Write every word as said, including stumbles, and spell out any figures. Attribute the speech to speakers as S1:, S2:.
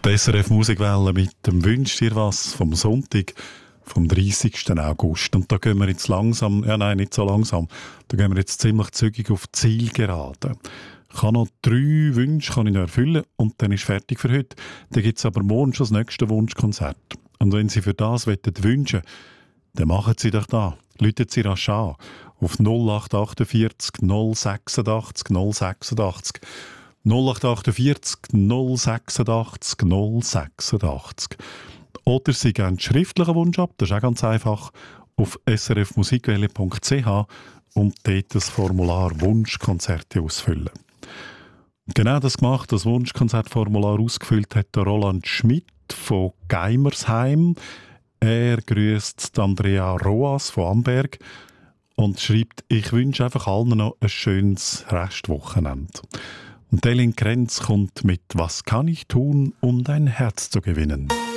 S1: Die S R F Musikwelle mit dem «Wünsch dir was» vom Sonntag, vom dreißigsten August. Und da gehen wir jetzt langsam, ja nein, nicht so langsam, da gehen wir jetzt ziemlich zügig auf die Zielgerade. Ich habe noch drei Wünsche kann ich noch erfüllen und dann ist fertig für heute. Dann gibt es aber morgen schon das nächste Wunschkonzert. Und wenn Sie für das wünschen, dann machen Sie doch da. Läuten Sie rasch an auf null acht achtundvierzig null sechsundachtzig null sechsundachtzig null acht achtundvierzig null sechsundachtzig null sechsundachtzig. Oder Sie geben schriftlichen Wunsch ab, das ist auch ganz einfach, auf s r f musikwelle punkt c h und dort das Formular Wunschkonzerte ausfüllen. Genau das gemacht, das Wunschkonzertformular ausgefüllt hat der Roland Schmidt von Geimersheim. Er grüßt Andrea Roas von Amberg und schreibt, ich wünsche einfach allen noch ein schönes Restwochenende. Und Elin Krenz kommt mit «Was kann ich tun, um dein Herz zu gewinnen?»